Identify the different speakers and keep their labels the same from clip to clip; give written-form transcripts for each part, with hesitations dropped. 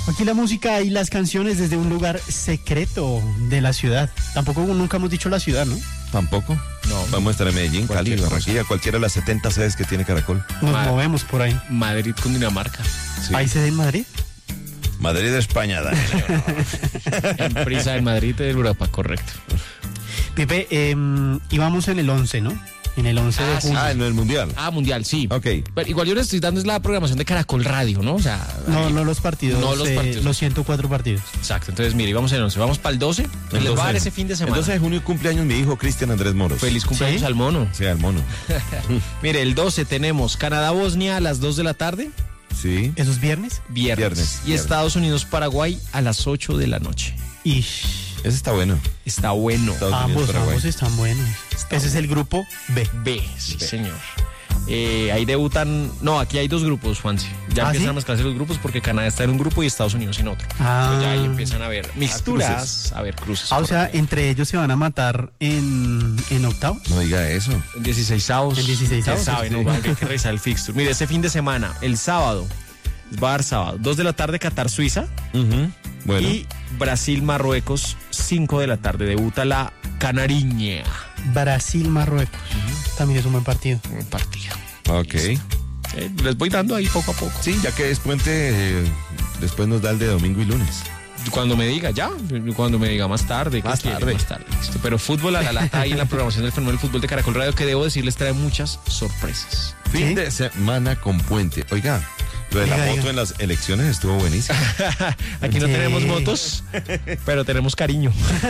Speaker 1: Aquí la música y las canciones desde un lugar secreto de la ciudad. Tampoco nunca hemos dicho la ciudad, ¿no?
Speaker 2: Tampoco.
Speaker 3: No.
Speaker 2: Vamos a estar en Medellín, Cali, Barranquilla, cualquiera de las 70 sedes que tiene Caracol.
Speaker 1: Nos movemos por ahí.
Speaker 3: Madrid con Dinamarca.
Speaker 2: Sí.
Speaker 1: ¿Hay sede en Madrid?
Speaker 2: Madrid de España, Daniel.
Speaker 3: En Prisa, en Madrid, de Europa, correcto.
Speaker 1: Pipe, íbamos en el 11, ¿no? En el 11 de junio.
Speaker 2: Ah, en el Mundial.
Speaker 3: Mundial, sí.
Speaker 2: Ok.
Speaker 3: Pero igual yo les estoy dando es la programación de Caracol Radio, ¿no? O sea,
Speaker 1: No los partidos.
Speaker 3: No los partidos.
Speaker 1: Los 104 partidos.
Speaker 3: exacto. Entonces, mire, vamos en el 11. Vamos para el 12. Y les va a dar ese fin de semana.
Speaker 2: El 12 de junio cumpleaños mi hijo Cristian Andrés Moros.
Speaker 3: Feliz cumpleaños
Speaker 1: ¿Sí?
Speaker 3: al mono.
Speaker 2: Sí, al mono.
Speaker 3: Mire, el 12 tenemos Canadá-Bosnia a las 2 de la tarde.
Speaker 2: Sí.
Speaker 1: ¿Eso es viernes?
Speaker 3: Viernes. Y Estados Unidos-Paraguay a las 8 de la noche.
Speaker 2: Ese está bueno.
Speaker 3: Está bueno.
Speaker 2: Estados Unidos,
Speaker 1: Ambos
Speaker 2: Paraguay.
Speaker 1: están buenos. Ese es el grupo B.
Speaker 3: B, sí, señor. Ahí debutan. No, aquí hay dos grupos, Juanse. Ya empiezan
Speaker 1: ¿sí?
Speaker 3: a mezclarse los grupos porque Canadá está en un grupo y Estados Unidos en otro. Entonces ya ahí empiezan a ver mixturas, a ver cruces.
Speaker 1: O sea, entre ellos se van a matar en octavos.
Speaker 2: No diga eso.
Speaker 3: En 16avos.
Speaker 1: En 16avos,
Speaker 3: Ya saben,
Speaker 1: sí.
Speaker 3: ¿no? Hay que revisar el fixture. Mire, este fin de semana, el sábado, va a dar sábado, 2 de la tarde, Qatar-Suiza.
Speaker 2: Bueno.
Speaker 3: Y Brasil-Marruecos, 5 de la tarde. Debuta la Canariña.
Speaker 1: Brasil-Marruecos. También es un buen partido.
Speaker 3: Un partido.
Speaker 2: Ok.
Speaker 3: Les voy dando ahí poco a poco.
Speaker 2: Sí, ya que es puente, después nos da el de domingo y lunes.
Speaker 3: Cuando me diga, ya. Cuando me diga más tarde.
Speaker 2: Más tarde.
Speaker 3: Listo. Pero fútbol a la lata ahí en la programación del Fenómeno del Fútbol de Caracol Radio, que debo decirles trae muchas sorpresas.
Speaker 2: Fin
Speaker 1: ¿Sí?
Speaker 2: de semana con puente. Oiga, lo de la
Speaker 1: Diga,
Speaker 2: moto
Speaker 1: diga.
Speaker 2: en las elecciones estuvo buenísimo.
Speaker 3: Aquí no
Speaker 1: Sí.
Speaker 3: tenemos motos, pero tenemos cariño.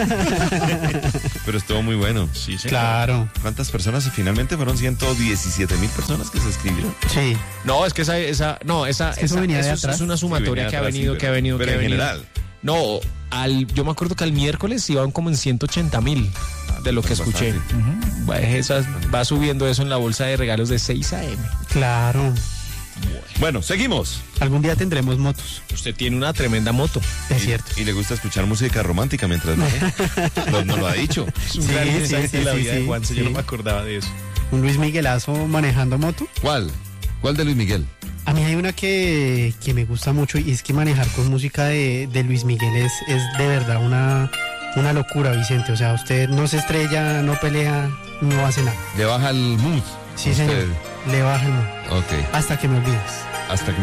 Speaker 2: Pero estuvo muy bueno.
Speaker 3: Sí, sí.
Speaker 1: Claro.
Speaker 2: ¿Cuántas personas? Finalmente fueron 117,000 personas que se inscribieron.
Speaker 1: Sí.
Speaker 3: No, es que esa
Speaker 1: eso venía de atrás.
Speaker 3: es una sumatoria que ha venido.
Speaker 2: Pero en general.
Speaker 3: No, yo me acuerdo que al miércoles iban como en 180,000 de lo que
Speaker 2: Es
Speaker 3: escuché.
Speaker 2: bastante.
Speaker 3: Va subiendo eso en la bolsa de regalos de 6 a.m.
Speaker 1: Claro.
Speaker 2: Bueno, seguimos.
Speaker 1: Algún día tendremos motos.
Speaker 3: Usted tiene una tremenda moto.
Speaker 1: Es cierto.
Speaker 2: Y le gusta escuchar música romántica mientras maneja. Nos lo ha dicho.
Speaker 3: Es un
Speaker 1: Sí,
Speaker 3: gran
Speaker 1: sí,
Speaker 3: mensaje
Speaker 1: sí,
Speaker 3: de la
Speaker 1: sí,
Speaker 3: vida de
Speaker 1: sí,
Speaker 3: Juanse, yo
Speaker 1: sí.
Speaker 3: no me acordaba de eso.
Speaker 1: Un Luis Miguelazo manejando moto.
Speaker 2: ¿Cuál? ¿Cuál de Luis Miguel?
Speaker 1: A mí hay una que me gusta mucho y es que manejar con música de Luis Miguel es de verdad una locura, Vicente. O sea, usted no se estrella, no pelea, no hace nada.
Speaker 2: Le baja el mood.
Speaker 1: Sí,
Speaker 2: Usted.
Speaker 1: señor. Le baja el mundo.
Speaker 2: Ok.
Speaker 1: Hasta que me olvides.
Speaker 2: Hasta que